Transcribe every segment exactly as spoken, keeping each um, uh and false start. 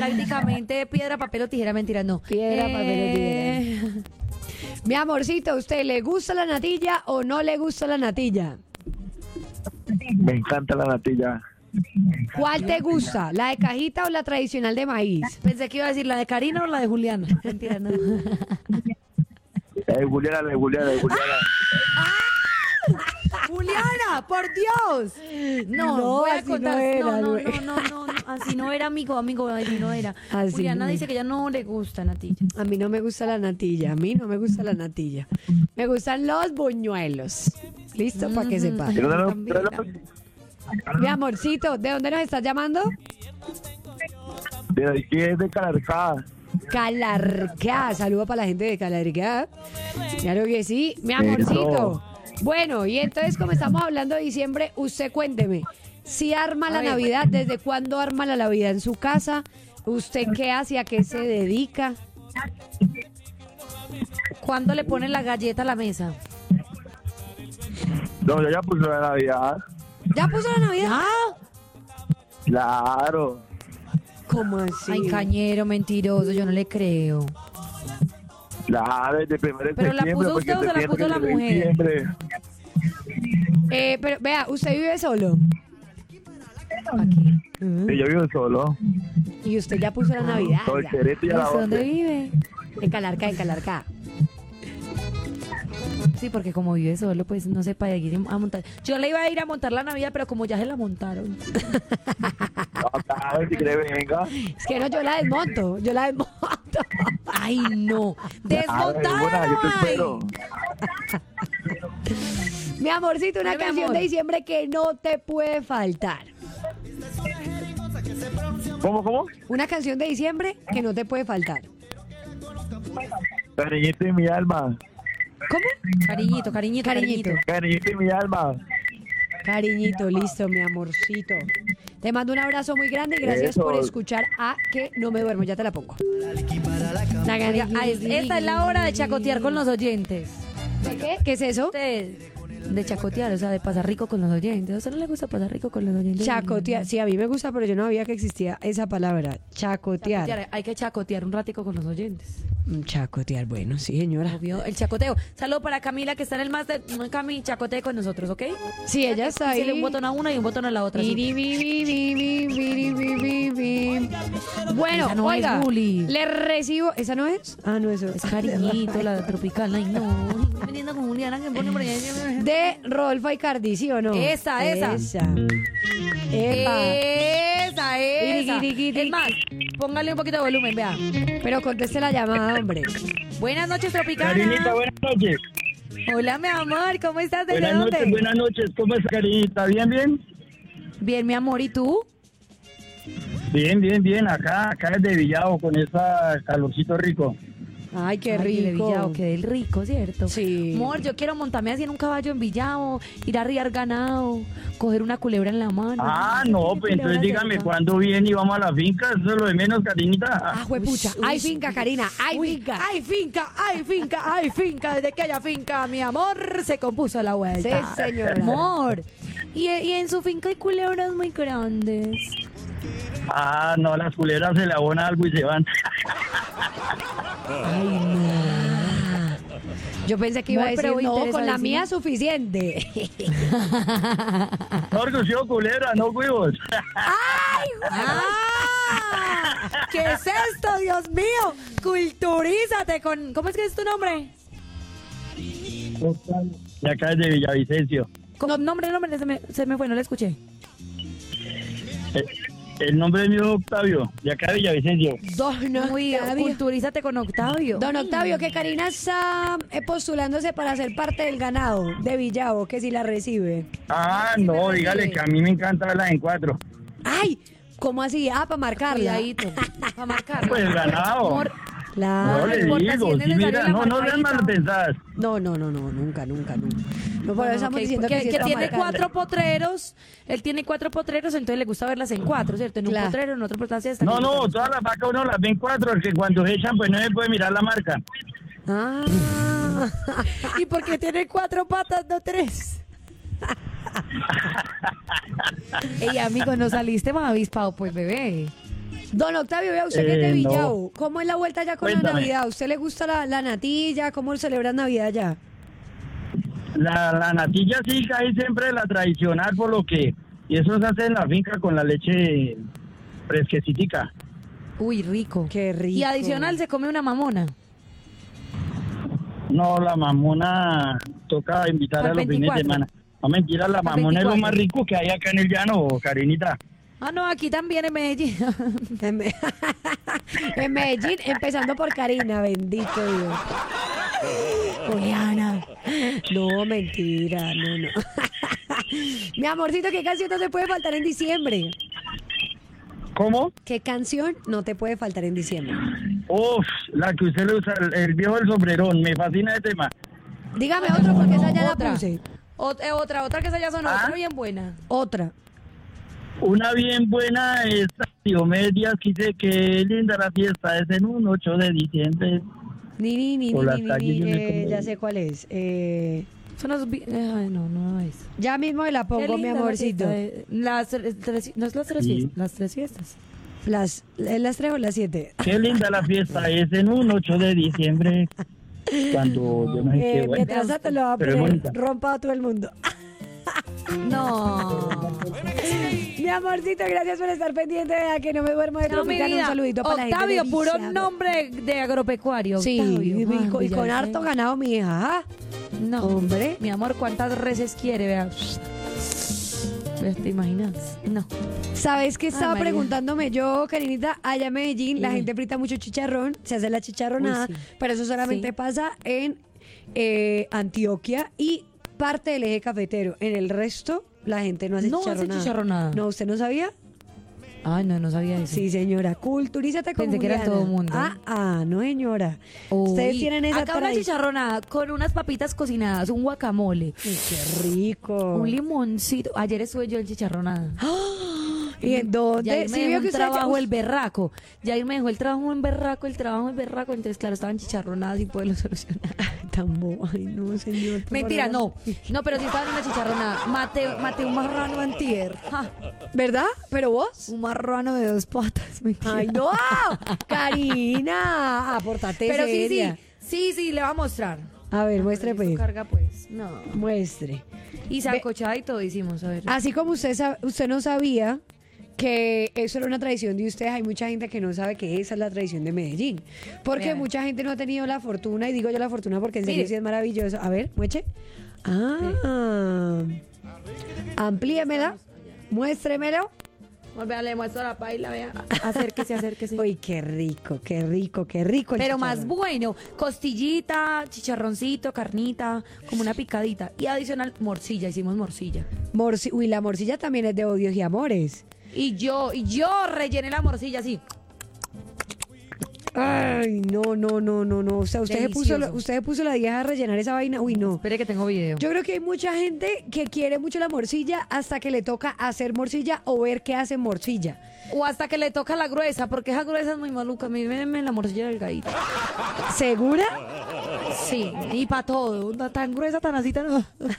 Prácticamente piedra, papel o tijera, mentira, no. Piedra, papel o tijera. Mi amorcito, ¿a usted le gusta la natilla o no le gusta la natilla? Me encanta la natilla. ¿Cuál te gusta? ¿La de cajita o la tradicional de maíz? Pensé que iba a decir la de Karina o la de Juliana. Mentira, no. La de Juliana, la de Juliana, la de Juliana. Juliana, por Dios. No, No, voy a así contar. no era, no, no, güey. no, no, no, no, así no era, amigo, amigo, así no era. Así Juliana no. dice que ya no le gusta natilla. A mí no me gusta la natilla, a mí no me gusta la natilla. Me gustan los buñuelos. ¿Listo? Para que sepa. Pero no, no, También, no, también. Mi amorcito, ¿de dónde nos estás llamando? de aquí es de Calarcá. Calarcá. Saludo para la gente de Calarcá. Claro que sí. Mi amorcito. Bueno, y entonces, como estamos hablando de diciembre, usted cuénteme. Si arma la A ver. Navidad, ¿desde cuándo arma la Navidad en su casa? ¿Usted qué hace? ¿A qué se dedica? ¿Cuándo le ponen la galleta a la mesa? No, yo ya puse la Navidad. ¿Ya puso la Navidad? Claro. ¿Cómo así? Ay, cañero, mentiroso, yo no le creo. Claro, desde primero de ¿Pero la septiembre. puso usted porque o se la puso la septiembre, mujer? diciembre. Eh, pero vea, ¿usted vive solo? Aquí. Sí, yo vivo solo. Y usted ya puso la Navidad. Soy ya. Cerete y a la ¿Usted dónde once. vive? En Calarcá, en Calarcá. Sí, porque como vive solo, pues no se para ir a montar. Yo le iba a ir a montar la Navidad, pero como ya se la montaron. No, claro, si quiere venga. Es que no, yo la desmonto, yo la desmonto. Ay, no. Ah, de buena, yo te espero. Mi amorcito, una Ay, mi canción amor. de diciembre que no te puede faltar. ¿Cómo, cómo? Una canción de diciembre que no te puede faltar. Cariñito en mi alma. ¿Cómo? Cariñito, cariñito, Cariñito. cariñito. Cariñito en mi alma. Cariñito, listo, mi amorcito. Te mando un abrazo muy grande y gracias Eso. por escuchar a Que No Me Duermo. Ya te la pongo. Oiga, ah, es- esta es la hora de chacotear con los oyentes. ¿De qué? ¿Qué es eso? Usted, de chacotear, o sea, de pasar rico con los oyentes. ¿A usted no le gusta pasar rico con los oyentes? Chacotear. Sí, a mí me gusta, pero yo no sabía que existía esa palabra. Chacotear. Chacotear, hay que chacotear un ratico con los oyentes. Mm, Chacotear, bueno, sí, señora. Obvio, el chacoteo. Saludo para Camila, que está en el máster. Cami, chacotee con nosotros, ¿ok? Sí, ella está ahí. Písele un botón a una y un botón a la otra. sí. Biri, biri, biri, biri, biri, biri. Bueno, Esa no oiga, es, Juli. le recibo. ¿Esa no es? Ah, no, eso Es cariñito, la tropical. Ay, no. Estoy vendiendo con Juliana que pone por allá. De Rodolfo Icardi, ¿sí o no? Esa, esa. Esa. Epa. Esa, esa. Guiri, guiri, Es más, póngale un poquito de volumen, vea. Pero conteste la llamada, hombre. Buenas noches, Tropicana. Carinita, buenas noches. Hola, mi amor, ¿cómo estás? ¿Desde Buenas dónde? noches, buenas noches. ¿Cómo es, Carinita? ¿Bien, bien? Bien, mi amor, ¿y tú? Bien, bien, bien. Acá, acá desde Villavo con ese calorcito rico. Ay, qué Ay, de rico. Villavo, qué del rico, ¿cierto? Sí. Amor, yo quiero montarme así en un caballo en Villavo, ir a riar ganado, coger una culebra en la mano. Ah, no, pues entonces dígame cuándo viene y vamos a la finca. Eso es lo de menos, Carinita. Ah, juepucha. Uy, Hay uy, finca, Karina. Hay Uy, finca. Hay finca, hay finca, hay finca. Desde que haya finca, mi amor, se compuso la vuelta. Sí, señora. Amor. Y, y en su finca hay culebras muy grandes. Ah, no, las culebras se le abona algo y se van. Yo pensé que iba a Amor, decir, pero no, con la interesadísimo. mía suficiente. No, orgullo culebra, no huevos. ¡Ah! ¿Qué es esto, Dios mío? Culturízate con... ¿Cómo es que es tu nombre? Y acá desde Villavicencio. Con nombre, nombre, se me, se me fue, no le escuché. Eh, El nombre es mío Octavio, de acá de Villavicencio. Don Muy, Octavio. culturízate con Octavio. Don Octavio, que Karina está eh, postulándose para ser parte del ganado de Villavo, que si la recibe. Ah, Sí, no, me dígale recibe. que a mí me encanta verlas en cuatro. ¡Ay! ¿Cómo así? Ah, para marcarla. Cuidadito, para marcarlo. Pues el ganado. Amor, Claro. No le importa digo, si es sí, necesario mira, la no, no sean marcadita. mal pensadas. No, no, no, no, nunca, nunca, nunca. No, por eso bueno, estamos ok, diciendo que, que, sí que está tiene marcando. cuatro potreros, él tiene cuatro potreros, entonces le gusta verlas en cuatro, ¿cierto? En Claro. un potrero, en otro potrero. Está No, no, todas las vacas uno las ven cuatro, que cuando se echan pues no se puede mirar la marca. Ah. ¿Y por qué tiene cuatro patas, no tres? Ey, amigo, no saliste más avispado, pues, bebé. Don Octavio, vea usted que es de Eh, no. Villavo. ¿Cómo es la vuelta ya con la Cuéntame. Navidad? ¿A usted le gusta la, la natilla? ¿Cómo celebran Navidad ya? La, la natilla sí cae siempre la tradicional por lo que... Y eso se hace en la finca con la leche fresquecitica. Uy, rico. Qué rico. Y adicional se come una mamona. No, la mamona toca invitar Para a los el fines de veinticuatro. semana. No, mentira, la Para el mamona es lo más veinticuatro. rico que hay acá en el llano, Karinita. Ah, no, aquí también en Medellín. En, Me- en Medellín, empezando por Karina, bendito Dios. Juliana. No, mentira, no, no. Mi amorcito, ¿qué canción no te puede faltar en diciembre? ¿Cómo? ¿Qué canción no te puede faltar en diciembre? Uf, la que usted le usa, el, el viejo del sombrerón, me fascina ese tema. Dígame otro porque esa ya la Otra. puse. Ot- eh, otra, otra que esa ya sonó, ¿Ah? otra bien buena. Otra. Una bien buena es Diomedes, quise que linda la fiesta, es en un ocho de diciembre. Ni, ni, ni, Por ni, las ni, calles ni, yo me eh, como- ya sé cuál es. Eh, Son las vi- Ay, no, no es. ya mismo me la Qué pongo, mi linda la amorcito. fiesta, eh, Las, eh, tres- no es las tres Sí. fiestas, las tres fiestas. Las, ¿es las tres o las siete? Qué linda la fiesta, es en un ocho de diciembre. Cuando yo no sé Eh, qué, bueno. mientras tanto lo va a Pero es poner bonita. rompa a todo el mundo. No. Mi amorcito, gracias por estar pendiente de a que no me duermo de No, mi Tropicana. Un vida. saludito para la gente Octavio, de puro Villavo. nombre de agropecuario. Sí, Octavio. y, Ay, con- y con Villarreal. harto ganado, mi hija. ¿ah? No, Hombre. Mi amor, ¿cuántas reses quiere? Vea. Vea, ¿te imaginas? No. ¿Sabes qué estaba María. preguntándome yo, Karinita? Allá en Medellín la Dime. gente frita mucho chicharrón, se hace la chicharronada, Uy, sí. pero eso solamente Sí. pasa en eh, Antioquia y parte del eje cafetero. En el resto, la gente no hace No hace chicharronada. chicharronada. No, ¿usted no sabía? Ay, no, no sabía eso. Sí, señora. Culturízate con Pensé que era en Juliana. todo mundo. Ah, ah, no, señora. Uy, Ustedes tienen esa acá una tradición. chicharronada con unas papitas cocinadas, un guacamole, Uy, qué rico. un limoncito. Ayer estuve yo en chicharronada. ¿Y en dónde? Yair me Sí, dejó vio un que usted trabajo ya- el berraco. Yair me dejó el trabajo en berraco, el trabajo en berraco. Entonces, claro, estaban chicharronadas sin poderlo solucionar. Tan bobo. Ay, no, señor. por Mentira, favor. no. No, pero sí estaban en una chicharronada. Maté, maté un marrano antier. Ja, ¿Verdad? ¿Pero vos? un marrano de dos patas. Mentira. ¡Ay, no! Karina, aportate Pero sí, sí. seria. Sí, sí, le va a mostrar. A ver, muestre, Pero pues. eso carga, pues. No. Muestre. Y sancochada y todo hicimos, a ver. Así como usted, sab- usted no sabía que eso era una tradición de ustedes, hay mucha gente que no sabe que esa es la tradición de Medellín. Porque Vea. mucha gente no ha tenido la fortuna, y digo yo la fortuna porque en serio Mire. sí es maravilloso. A ver, mueche. Ah. Amplíemela. Muéstremelo. Vea, le muestro la paila, vea. Acérquese, acérquese. Uy, qué rico, qué rico, qué rico. el Pero más chicharrón. bueno, costillita, chicharroncito, carnita, como una picadita. Y adicional, morcilla, hicimos morcilla. Morci- Uy, la morcilla también es de odios y amores. Y yo, y yo rellené la morcilla así. Ay, no, no, no, no, no. O sea, usted se puso, Delicioso. usted se puso la vieja a rellenar esa vaina. Uy, no. Espere que tengo video. Yo creo que hay mucha gente que quiere mucho la morcilla hasta que le toca hacer morcilla o ver qué hace morcilla. O hasta que le toca la gruesa, porque esa gruesa es muy maluca. Mírenme la morcilla delgadita. ¿Segura? Sí, y para todo. Una tan gruesa, tan así, tan...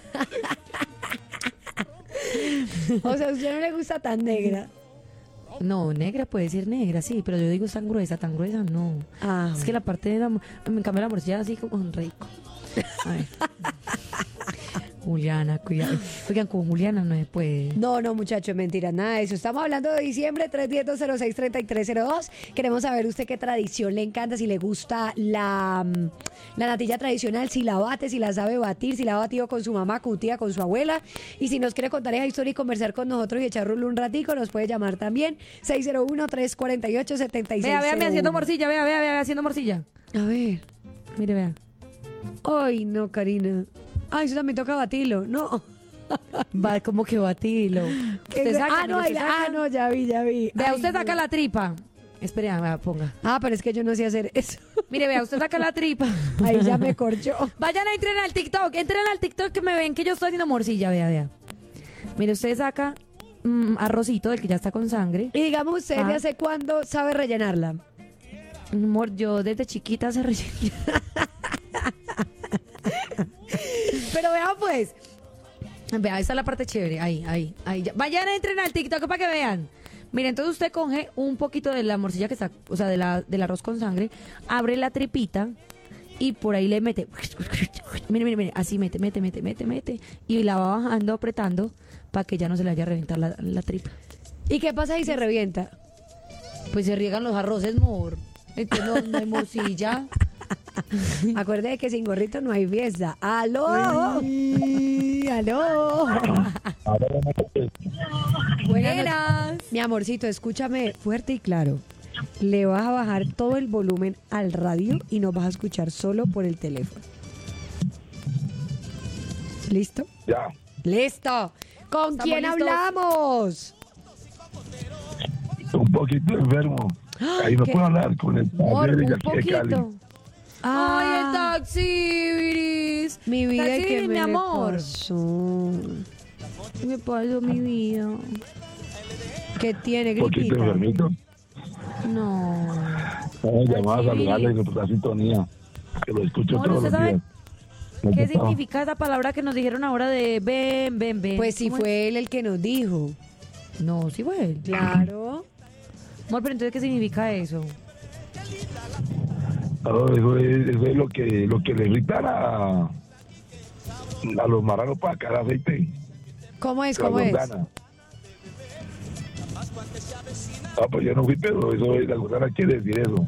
O sea, a usted no le gusta tan negra. No, negra puede ser negra, sí, pero yo digo tan gruesa, tan gruesa, no. Ah, Es que la parte de la... Me cambia la morcilla así como un rico. A ver. Juliana, cuidado. Oigan, con Juliana no se puede. no, no, muchachos, mentira, nada de eso. Estamos hablando de diciembre, tres uno cero, cero seis, tres tres cero dos. Queremos saber usted qué tradición le encanta, si le gusta la, mm, la natilla tradicional, si la bate, si la sabe batir, si la ha batido con su mamá, con tía, con su abuela. Y si nos quiere contar esa historia y conversar con nosotros y echar rulo un ratico, nos puede llamar también. seis cero uno, tres cuatro ocho, siete seis cero uno. Vea, vea, me haciendo morcilla, vea, vea, vea, haciendo morcilla. A ver. Mire, vea. Ay, no, Karina. Ay, eso también toca batirlo. No. Va como que batilo. Usted saca, ah, no, mire, ahí usted la- saca. ah, no, ya vi, ya vi. Vea, Ay, usted no. saca la tripa. Espere, vea, ponga. Ah, pero es que yo no sé hacer eso. Mire, vea, usted saca la tripa. Ahí ya me corchó. Vayan, entren al TikTok, entren al TikTok que me ven que yo estoy haciendo morcilla, vea, vea. Mire, usted saca mm, arrocito del que ya está con sangre. Y digamos, ¿usted Ah. de hace cuándo sabe rellenarla? Amor, yo desde chiquita se relleno. Pero vea, pues. Vea, esa es la parte chévere. Ahí, ahí, ahí. ya. Vayan, entren al TikTok para que vean. Mire, entonces usted coge un poquito de la morcilla que está, o sea, de la, del arroz con sangre, abre la tripita y por ahí le mete, mire, mire, mire, así mete, mete, mete, mete, mete, y la va bajando, apretando, para que ya no se le vaya a reventar la, la tripa. ¿Y qué pasa si se revienta? Pues se riegan los arroces, mor. Entonces no, no hay morcilla. Acuérdate que sin gorrito no hay fiesta. ¡Aló! Uy, ¡aló! Buenas. Mi amorcito, escúchame fuerte y claro. Le vas a bajar todo el volumen al radio y nos vas a escuchar solo por el teléfono. ¿Listo? Ya. ¡Listo! ¿Con ¿Estamos quién listos? hablamos? Un poquito enfermo. Ahí no ¿Qué? puedo hablar con el Mor, padre de un aquí de Cali. poquito. Ay, el taxi, Iris. Mi vida, Taxi, ¿qué mi me amor. pasó? ¿Qué me pasó, mi vida? ¿Qué tiene, Un poquito gripita? enfermito. No. Vamos a llamar a Taxi. saludarle y reportar sintonía. Que lo escucho Amor, todos ¿usted los sabe días. Me ¿Qué gustaba. significa esa palabra que nos dijeron ahora de ven, ven, ven? Pues si ¿Cómo fue él el que nos dijo. es? No, sí fue él. Claro. Amor, pero entonces, ¿qué significa eso? Claro, eso es, eso es lo que lo que le irritan a, a los marranos para sacar aceite. ¿Cómo es? La ¿Cómo es? gordana. Ah, pues yo no fui, pero eso es, la gordana quiere decir eso.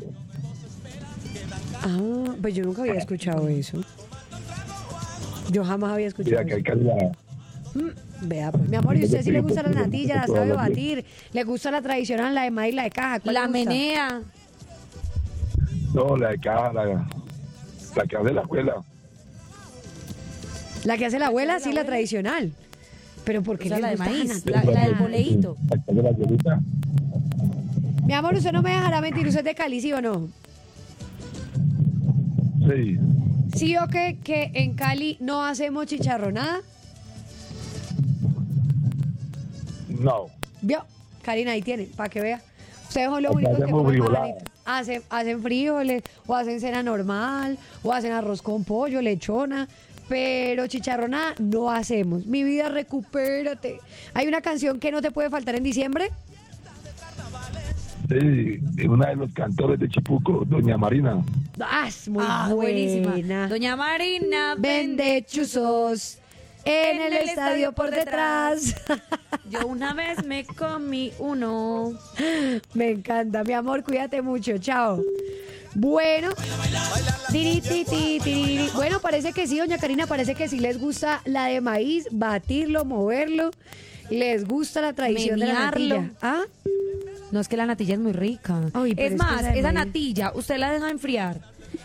Ah, pues yo nunca había escuchado eso. Yo jamás había escuchado Mira que hay eso. calidad. Mm, vea, pues, mi amor, ¿y usted sí le gusta la natilla, la sabe batir? ¿Le gusta la tradicional, la de maíz, la de caja? ¿Cuál La le gusta? menea. No, la de caja, la, la que hace la abuela. La que hace la abuela, sí, la tradicional. Pero ¿por qué O sea, le la de gusta maíz, natilla? la, la del boleíto. La que hace la abuelita. Mi amor, usted no me dejará mentir, ¿usted es de Cali, sí o no? Sí. ¿Sí o qué? Que en Cali no hacemos chicharronada. No. ¿Vio? Karina, ahí tiene, para que vea. Ustedes son los Acá únicos que hacemos comen frijolada. marranito. Hacen, hacen frijoles, o hacen cena normal, o hacen arroz con pollo, lechona, pero chicharronada no hacemos. Mi vida, recupérate. Hay una canción que no te puede faltar en diciembre. Sí, una de los cantores de Chipuco, Doña Marina. Ah, es muy Ah, buena. buenísima. Doña Marina Vende chuzos en el estadio por detrás. Yo una vez me comí uno. Me encanta, mi amor, cuídate mucho, chao. Bueno, tiri, ti, ti, tiri. Bueno, parece que sí, doña Karina, parece que sí les gusta la de maíz, batirlo, moverlo. Les gusta la tradición de la Menearlo. natilla. ¿Ah? No, es que la natilla es muy rica. Ay, pero es es que más, esa de esa maíz- natilla, usted la deja enfriar.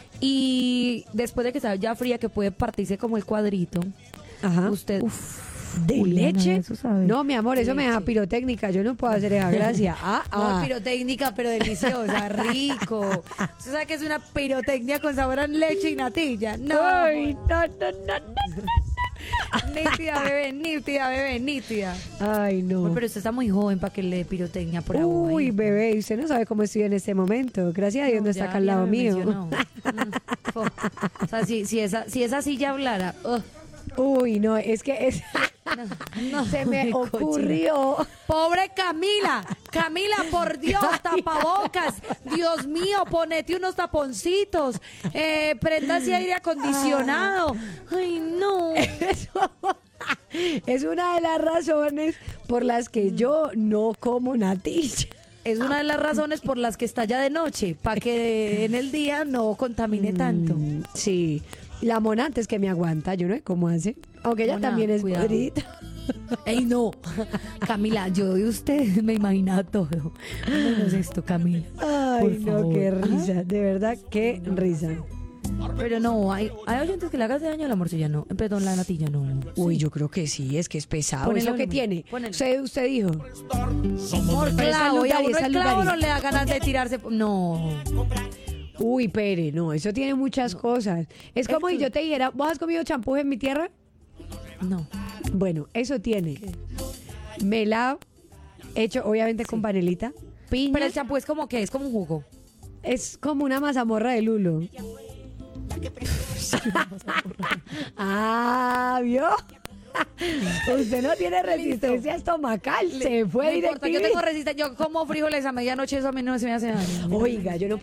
Y después de que está ya fría, que puede partirse como el cuadrito, Ajá. usted... ¿De Uy, leche? Ana, eso sabe. No, mi amor, eso me deja Leche. pirotécnica. Yo no puedo hacer esa gracia. Ah, No, ah. pirotécnica, pero deliciosa, rico. ¿Usted sabe que es una pirotecnia con sabor a leche y natilla? No. Ay, no, no, no, no. Nítida, bebé, nítida, bebé, nítida. Ay, no. Amor, pero usted está muy joven para que le dé pirotecnia por agua. Uy, bebé, y usted no sabe cómo estoy en este momento. Gracias a Dios no, está acá al lado mío. Mm, fo. O sea, si, si, esa, si esa silla hablara... ugh. Uy, no, es que es... No, se me qué cochina. ocurrió. Pobre Camila, Camila, por Dios, tapabocas, Dios mío, ponete unos taponcitos, eh, prendase aire acondicionado. Ay, no. Eso es una de las razones por las que yo no como natilla. Es una de las razones por las que está ya de noche, para que en el día no contamine tanto. Mm, sí, la mona antes que me aguanta, yo no sé cómo hace. Aunque ella Mona, también es cuidado. podrida. Ey, no. Camila, yo de usted me imaginaba todo. No es esto, Camila. Ay, Por no, favor. qué risa, de verdad, qué risa. Pero no, hay, hay oyentes que le hagan daño a la morcilla, no. Perdón, la natilla, no. Uy, yo creo que sí, es que es pesado. Ponelo, es lo que ponelo, tiene. ponelo. Usted, usted dijo. Por Pero es clavo, y a saludar, uno es el clavo saludar. no le da ganas de tirarse. No. Uy, Pere, no, eso tiene muchas cosas. Es como si yo te dijera, ¿vos has comido champú en mi tierra? No. Bueno, eso tiene melado, hecho obviamente con panelita, piña. Pero el champú es como que es como un jugo. Es como una mazamorra de lulo. Ah, ¿vio? Usted no tiene resistencia estomacal, se fue No importa, yo directamente. tengo resistencia. Yo como frijoles a medianoche, eso a mí no se me hace daño. Oiga, yo no